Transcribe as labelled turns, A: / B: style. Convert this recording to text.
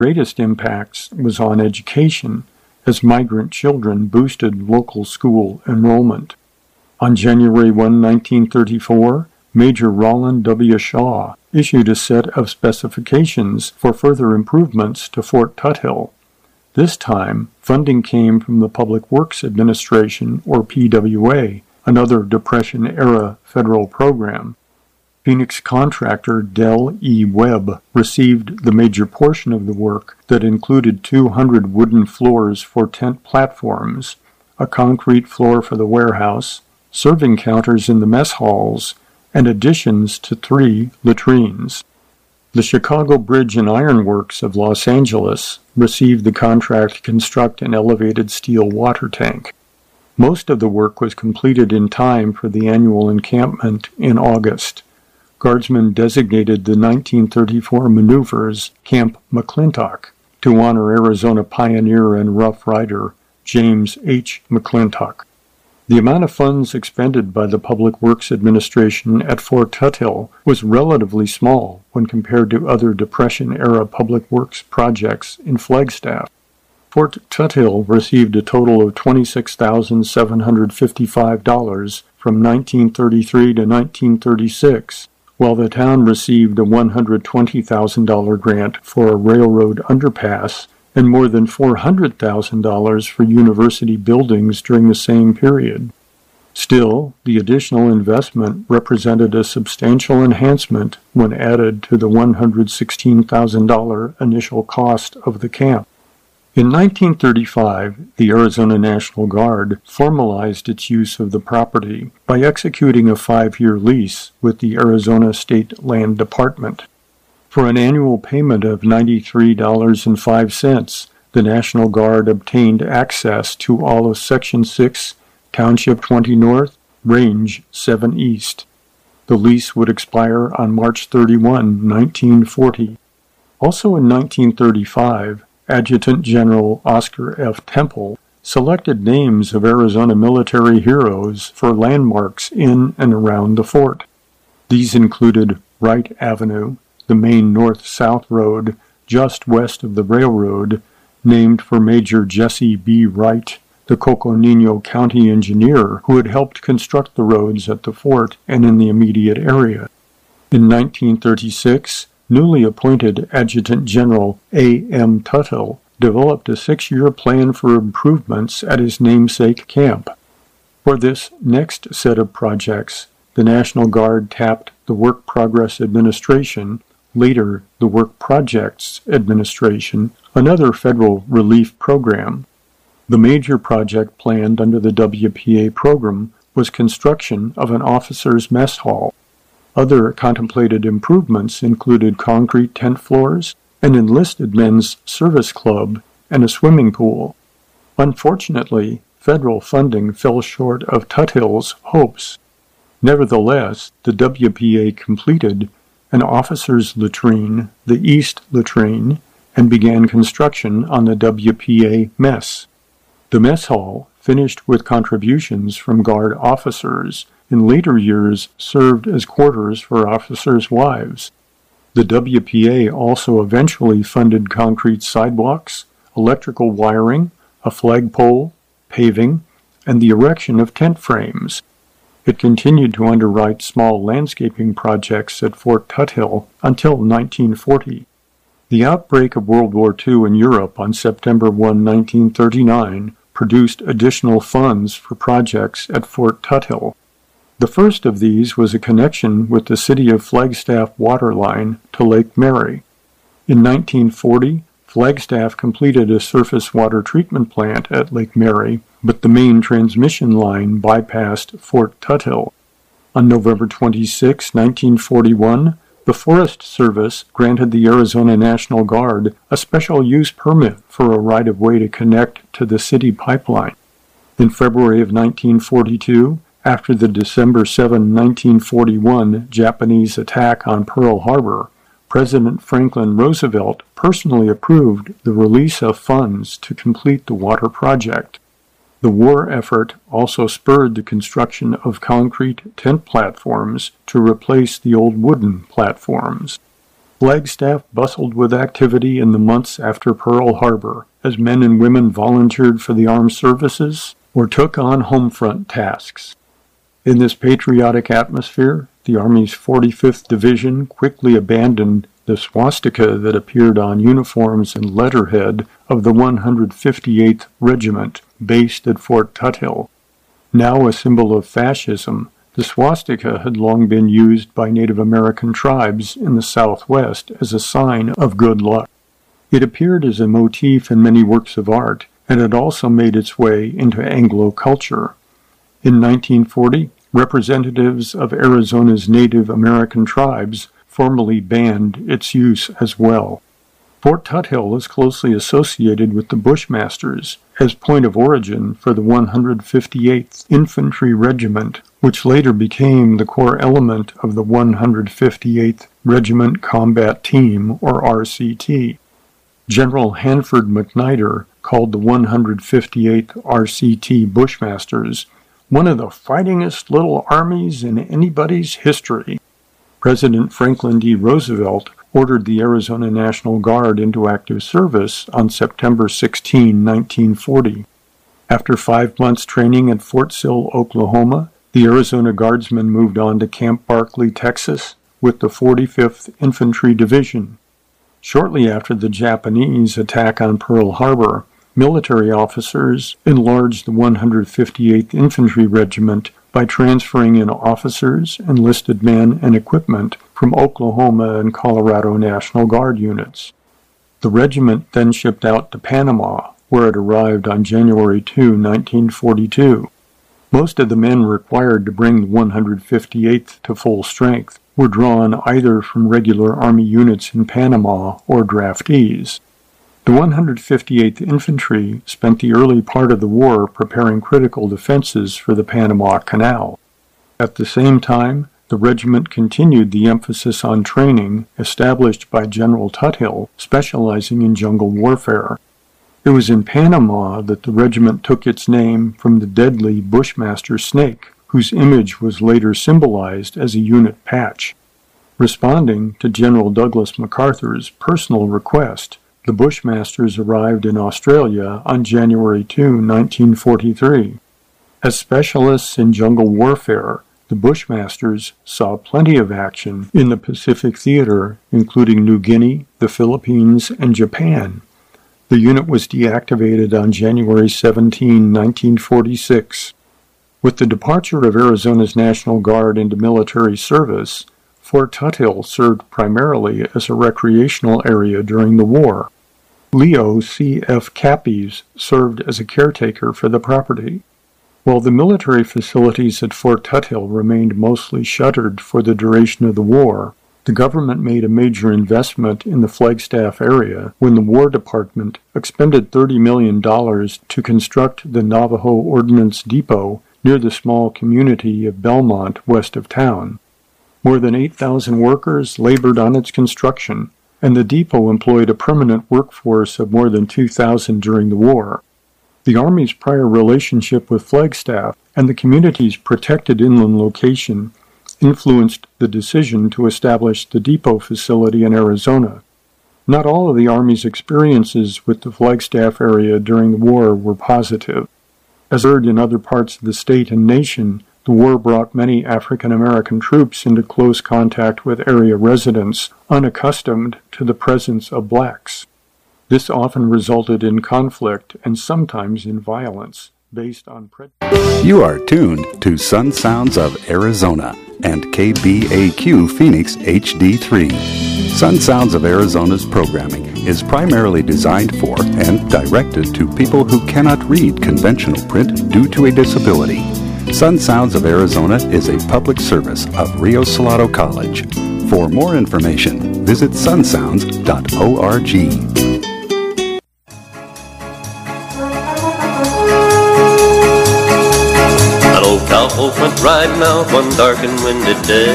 A: Greatest impacts was on education, as migrant children boosted local school enrollment. On January 1, 1934, Major Roland W. Shaw issued a set of specifications for further improvements to Fort Tuthill. This time, funding came from the Public Works Administration, or PWA, another Depression-era federal program. Phoenix contractor Del E. Webb received the major portion of the work that included 200 wooden floors for tent platforms, a concrete floor for the warehouse, serving counters in the mess halls, and additions to 3 latrines. The Chicago Bridge and Iron Works of Los Angeles received the contract to construct an elevated steel water tank. Most of the work was completed in time for the annual encampment in August. Guardsmen designated the 1934 maneuvers Camp McClintock to honor Arizona pioneer and Rough Rider James H. McClintock. The amount of funds expended by the Public Works Administration at Fort Tuthill was relatively small when compared to other Depression-era public works projects in Flagstaff. Fort Tuthill received a total of $26,755 from 1933 to 1936, while the town received a $120,000 grant for a railroad underpass and more than $400,000 for university buildings during the same period. Still, the additional investment represented a substantial enhancement when added to the $116,000 initial cost of the camp. In 1935, the Arizona National Guard formalized its use of the property by executing a 5-year lease with the Arizona State Land Department. For an annual payment of $93.05, the National Guard obtained access to all of Section 6, Township 20 North, Range 7 East. The lease would expire on March 31, 1940. Also in 1935, Adjutant General Oscar F. Temple selected names of Arizona military heroes for landmarks in and around the fort. These included Wright Avenue, the main north-south road just west of the railroad, named for Major Jesse B. Wright, the Coconino County engineer who had helped construct the roads at the fort and in the immediate area. In 1936, newly appointed Adjutant General A. M. Tuthill developed a 6-year plan for improvements at his namesake camp. For this next set of projects, the National Guard tapped the Work Progress Administration, later the Work Projects Administration, another federal relief program. The major project planned under the WPA program was construction of an officers' mess hall. Other contemplated improvements included concrete tent floors, an enlisted men's service club, and a swimming pool. Unfortunately, federal funding fell short of Tuthill's hopes. Nevertheless, the WPA completed an officer's latrine, the East Latrine, and began construction on the WPA mess. The mess hall, finished with contributions from Guard officers, in later years served as quarters for officers' wives. The WPA also eventually funded concrete sidewalks, electrical wiring, a flagpole, paving, and the erection of tent frames. It continued to underwrite small landscaping projects at Fort Tuthill until 1940. The outbreak of World War II in Europe on September 1, 1939, produced additional funds for projects at Fort Tuthill. The first of these was a connection with the City of Flagstaff water line to Lake Mary. In 1940, Flagstaff completed a surface water treatment plant at Lake Mary, but the main transmission line bypassed Fort Tuthill. On November 26, 1941, the Forest Service granted the Arizona National Guard a special use permit for a right-of-way to connect to the city pipeline. In February of 1942, after the December 7, 1941 Japanese attack on Pearl Harbor, President Franklin Roosevelt personally approved the release of funds to complete the water project. The war effort also spurred the construction of concrete tent platforms to replace the old wooden platforms. Flagstaff bustled with activity in the months after Pearl Harbor, as men and women volunteered for the armed services or took on homefront tasks. In this patriotic atmosphere, the Army's 45th Division quickly abandoned the swastika that appeared on uniforms and letterhead of the 158th Regiment, based at Fort Tuthill. Now a symbol of fascism, the swastika had long been used by Native American tribes in the Southwest as a sign of good luck. It appeared as a motif in many works of art, and it also made its way into Anglo culture. In 1940, representatives of Arizona's Native American tribes formally banned its use as well. Fort Tuthill is closely associated with the Bushmasters as point of origin for the 158th Infantry Regiment, which later became the core element of the 158th Regiment Combat Team, or RCT. General Hanford McNider called the 158th RCT Bushmasters one of the fightingest little armies in anybody's history. President Franklin D. Roosevelt ordered the Arizona National Guard into active service on September 16, 1940. After 5 months training at Fort Sill, Oklahoma, the Arizona Guardsmen moved on to Camp Barkley, Texas, with the 45th Infantry Division. Shortly after the Japanese attack on Pearl Harbor, military officers enlarged the 158th Infantry Regiment by transferring in officers, enlisted men, and equipment from Oklahoma and Colorado National Guard units. The regiment then shipped out to Panama, where it arrived on January 2, 1942. Most of the men required to bring the 158th to full strength were drawn either from regular Army units in Panama or draftees. The 158th Infantry spent the early part of the war preparing critical defenses for the Panama Canal. At the same time, the regiment continued the emphasis on training established by General Tuthill, specializing in jungle warfare. It was in Panama that the regiment took its name from the deadly Bushmaster snake, whose image was later symbolized as a unit patch. Responding to General Douglas MacArthur's personal request, the Bushmasters arrived in Australia on January 2, 1943. As specialists in jungle warfare, the Bushmasters saw plenty of action in the Pacific Theater, including New Guinea, the Philippines, and Japan. The unit was deactivated on January 17, 1946. With the departure of Arizona's National Guard into military service, Fort Tuthill served primarily as a recreational area during the war. Leo C.F. Cappies served as a caretaker for the property. While the military facilities at Fort Tuthill remained mostly shuttered for the duration of the war, the government made a major investment in the Flagstaff area when the War Department expended $30 million to construct the Navajo Ordnance Depot near the small community of Belmont west of town. More than 8,000 workers labored on its construction, and the depot employed a permanent workforce of more than 2,000 during the war. The Army's prior relationship with Flagstaff and the community's protected inland location influenced the decision to establish the depot facility in Arizona. Not all of the Army's experiences with the Flagstaff area during the war were positive. As heard in other parts of the state and nation, the war brought many African American troops into close contact with area residents unaccustomed to the presence of blacks. This often resulted in conflict and sometimes in violence based on prejudice.
B: You are tuned to Sun Sounds of Arizona and KBAQ Phoenix HD3. Sun Sounds of Arizona's programming is primarily designed for and directed to people who cannot read conventional print due to a disability. Sun Sounds of Arizona is a public service of Rio Salado College. For more information, visit sunsounds.org.
C: An old cowpoke went riding out one dark and windy day.